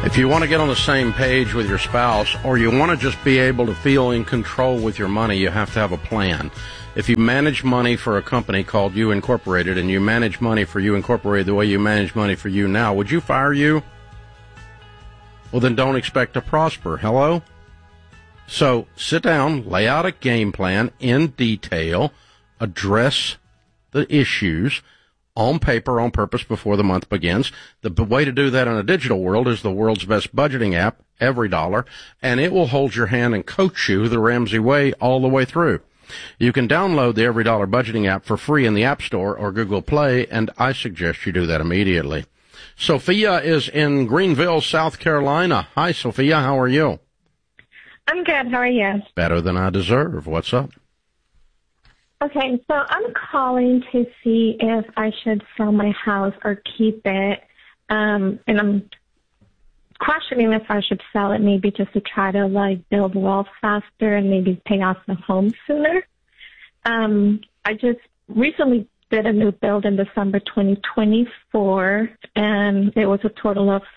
If you want to get on the same page with your spouse, or you want to just be able to feel in control with your money, you have to have a plan. If you manage money for a company called You Incorporated, and you manage money for You Incorporated the way you manage money for you now, would you fire you? Well, then don't expect to prosper. Hello? So sit down, lay out a game plan in detail, address the issues on paper, on purpose, before the month begins. The way to do that in a digital world is the world's best budgeting app, EveryDollar, and it will hold your hand and coach you the Ramsey way all the way through. You can download the EveryDollar budgeting app for free in the App Store or Google Play, and I suggest you do that immediately. Sophia is in Greenville, South Carolina. Hi, Sophia. How are you? I'm good. How are you? Better than I deserve. What's up? Okay, so I'm calling to see if I should sell my house or keep it. And I'm questioning if I should sell it, maybe just to try to build wealth faster and maybe pay off the home sooner. I just recently did a new build in December 2024, and it was a total of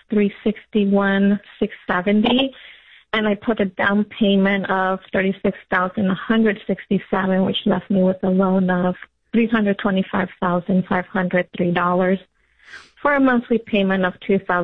$361,670. And I put a down payment of $36,167, which left me with a loan of $325,503 for a monthly payment of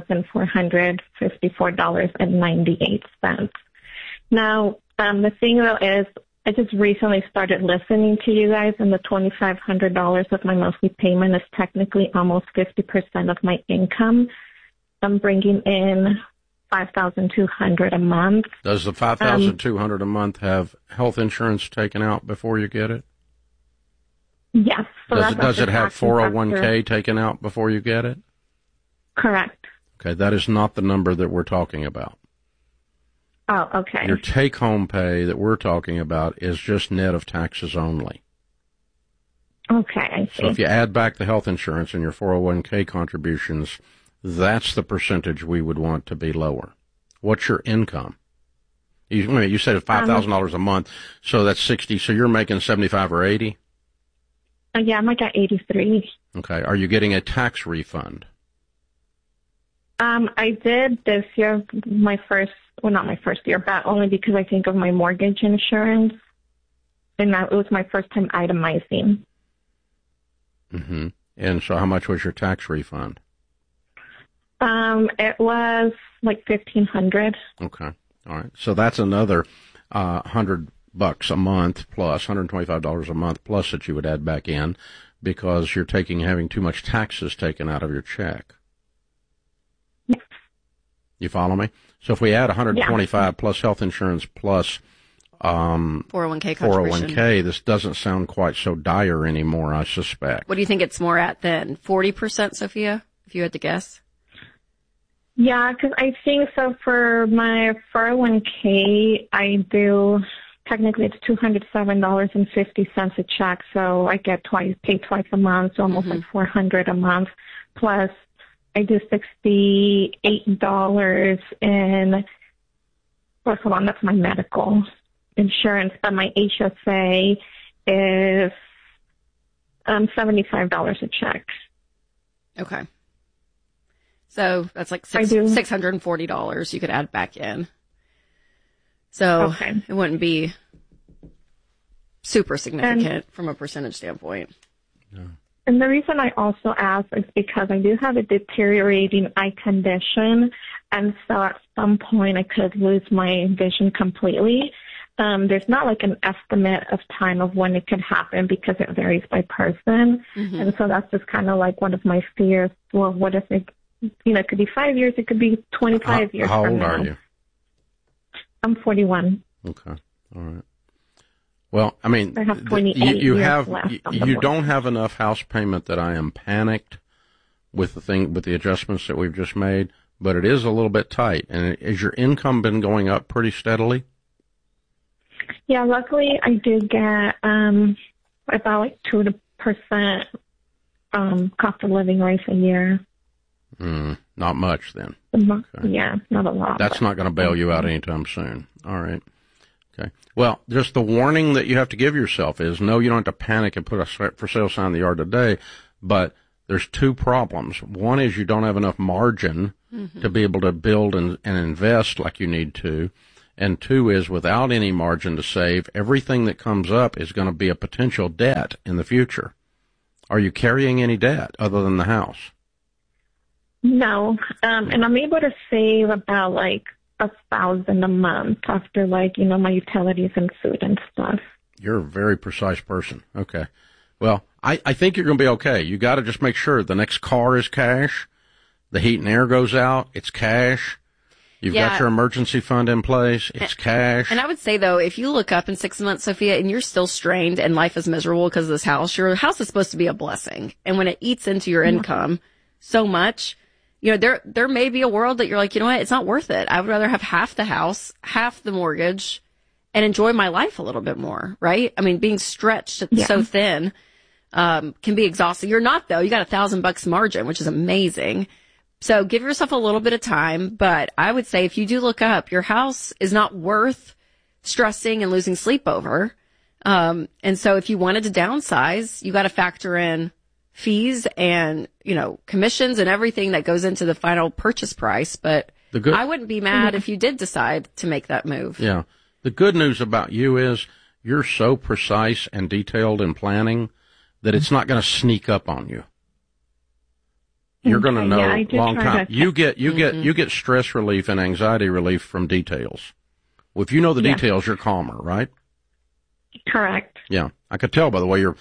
$2,454.98. Now, the thing though is, I just recently started listening to you guys, and the $2,500 of my monthly payment is technically almost 50% of my income. I'm bringing in $5,200 a month. Does the $5,200 a month have health insurance taken out before you get it? Yes. So does it have 401k taken out before you get it? Correct. Okay, that is not the number that we're talking about. Oh, okay. Your take-home pay that we're talking about is just net of taxes only. Okay, I see. So if you add back the health insurance and your 401k contributions, that's the percentage we would want to be lower. What's your income? You said it's $5,000 a month, so that's 60. So you're making 75 or 80? Yeah, I'm at 83. Okay. Are you getting a tax refund? I did this year, not my first year, but only because I think of my mortgage insurance, and it was my first time itemizing. Mm-hmm. And so how much was your tax refund? It was $1,500. Okay. All right. So that's another $100 a month plus $125 a month plus that you would add back in because you're having too much taxes taken out of your check. Yes. You follow me? So if we add 125 plus health insurance plus 401k, this doesn't sound quite so dire anymore, I suspect. What do you think it's more at then? 40%, Sophia, if you had to guess? Yeah, because I think so for my 401k, I do, technically it's $207.50 a check, so I get paid twice a month, so almost $400 a month. Plus, I do $68 in, hold on, that's my medical insurance, but my HSA is $75 a check. Okay. So that's $640 you could add back in. So It wouldn't be super significant from a percentage standpoint. No. And the reason I also ask is because I do have a deteriorating eye condition, and so at some point I could lose my vision completely. There's not an estimate of time of when it could happen because it varies by person. Mm-hmm. And so that's just kind of one of my fears. Well, what if it could be 5 years, it could be 25 years How from old now. are you? I'm 41. Okay. All right. Well, I mean, I have 28 years left you don't have enough house payment that I am panicked with the adjustments that we've just made, but it is a little bit tight. And has your income been going up pretty steadily? Yeah, luckily I did get about 2% cost of living raise a year. Not much then. Okay. Yeah, not a lot. That's not going to bail you out anytime soon. All right. Okay. Well, just the warning that you have to give yourself is, no, you don't have to panic and put a for sale sign in the yard today, but there's two problems. One is you don't have enough margin to be able to build and invest like you need to. And 2 is without any margin to save, everything that comes up is going to be a potential debt in the future. Are you carrying any debt other than the house? No. And I'm able to save about like $1,000 a month after like, my utilities and food and stuff. You're a very precise person. Okay. Well, I think you're going to be okay. You got to just make sure the next car is cash. The heat and air goes out. It's cash. You've got your emergency fund in place. It's cash. And I would say, though, if you look up in 6 months, Sophia, and you're still strained and life is miserable because of this house, your house is supposed to be a blessing. And when it eats into your income so much, there may be a world that you're like, you know what, it's not worth it. I would rather have half the house, half the mortgage, and enjoy my life a little bit more, right? I mean, being stretched so thin can be exhausting. You're not, though. You got $1,000 margin, which is amazing. So give yourself a little bit of time, but I would say if you do look up, your house is not worth stressing and losing sleep over. And so if you wanted to downsize, you got to factor in fees and, commissions and everything that goes into the final purchase price. But I wouldn't be mad if you did decide to make that move. Yeah. The good news about you is you're so precise and detailed in planning that it's not going to sneak up on you. You're going to know long time. You get stress relief and anxiety relief from details. Well, if you know the details, you're calmer, right? Correct. Yeah. I could tell by the way you're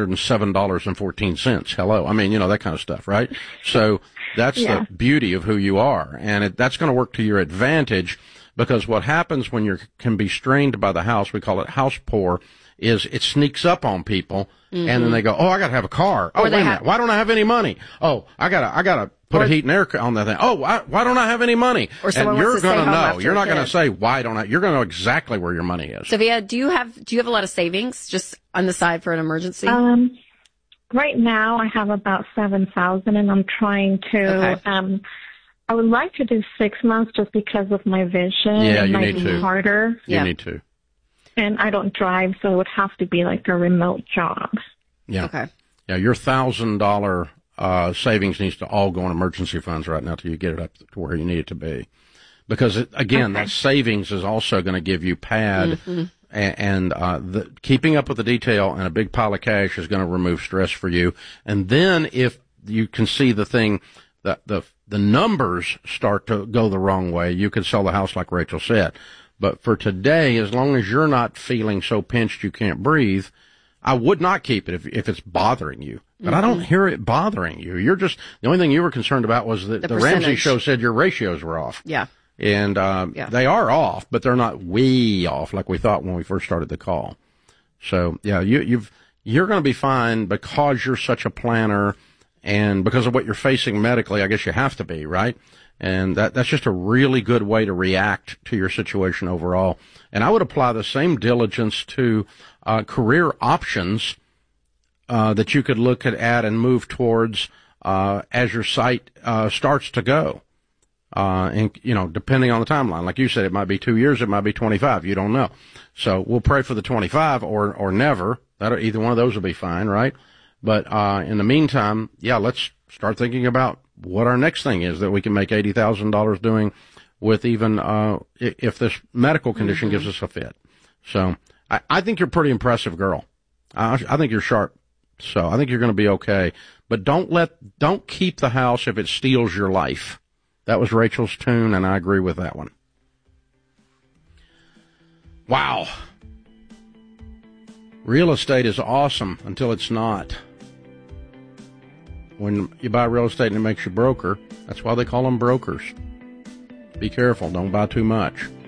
$207.14. Hello. I mean, that kind of stuff, right? So that's the beauty of who you are. And that's going to work to your advantage because what happens when you can be strained by the house, we call it house poor, is it sneaks up on people and then they go, oh, I got to have a car. Oh, wait a minute. Why don't I have any money? Oh, I gotta put a heat and air on that thing. Oh, why don't I have any money? Or and you're going to know. You're not going to say, why don't I? You're going to know exactly where your money is. Sophia, do you have a lot of savings just on the side for an emergency? Right now I have about 7,000 and I'm trying to, I would like to do 6 months just because of my vision. Yeah, it you might need be to. harder. You need to. And I don't drive, so it would have to be like a remote job. Yeah. Okay. Yeah, your $1,000 savings needs to all go in emergency funds right now till you get it up to where you need it to be. Because, that savings is also going to give you pad, and the keeping up with the detail and a big pile of cash is going to remove stress for you. And then if you can see the thing, the numbers start to go the wrong way, you could sell the house like Rachel said. But for today, as long as you're not feeling so pinched you can't breathe, I would not keep it if it's bothering you. But I don't hear it bothering you. You're just, the only thing you were concerned about was that the Ramsey show said your ratios were off. Yeah. And they are off, but they're not way off like we thought when we first started the call. So, yeah, you're going to be fine because you're such a planner and because of what you're facing medically. I guess you have to be, right? And that's just a really good way to react to your situation overall. And I would apply the same diligence to career options that you could look at and move towards as your site starts to go. And, depending on the timeline. Like you said, it might be 2 years, it might be 25. You don't know. So we'll pray for the 25 or never. Either one of those will be fine, right? But in the meantime, let's start thinking about what our next thing is that we can make $80,000 doing with even if this medical condition gives us a fit. So I think you're a pretty impressive girl. I think you're sharp. So I think you're going to be okay. But don't keep the house if it steals your life. That was Rachel's tune, and I agree with that one. Wow. Real estate is awesome until it's not. When you buy real estate and it makes you broker, that's why they call them brokers. Be careful. Don't buy too much.